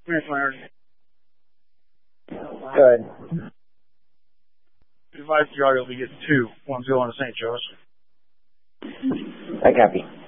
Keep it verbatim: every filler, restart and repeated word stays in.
Where's Larry? Good. Advise the audio will be getting two. One's going to Saint Joseph. I copy.